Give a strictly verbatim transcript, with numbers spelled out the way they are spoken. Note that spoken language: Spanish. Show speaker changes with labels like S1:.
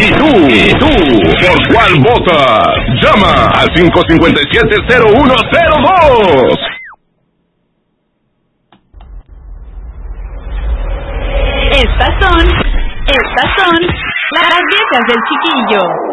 S1: ¿Y tú? ¿Y tú? ¿Por cuál votas? Llama al cinco cinco siete, cero uno cero dos.
S2: Estas son, estas son las viejas del chiquillo.